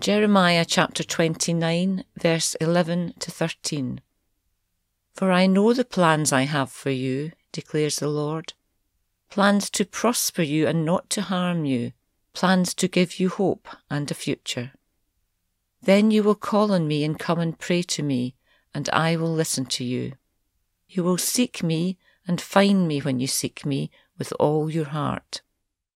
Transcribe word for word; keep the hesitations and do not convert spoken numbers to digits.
Jeremiah chapter twenty-nine, verse eleven to thirteen. For I know the plans I have for you, declares the Lord, plans to prosper you and not to harm you, plans to give you hope and a future. Then you will call on me and come and pray to me, and I will listen to you. You will seek me and find me when you seek me with all your heart.